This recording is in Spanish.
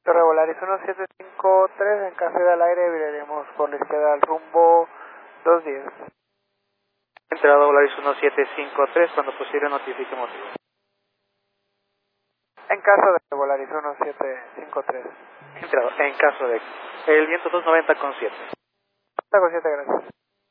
Torre Volaris 1753, en caso de al aire viraremos por la izquierda al rumbo 210. Entrada Volaris 1753, cuando posible notifique motivo. En caso de Volaris 1753. Entrada, en caso de el viento 290 con 7. Con 7, gracias.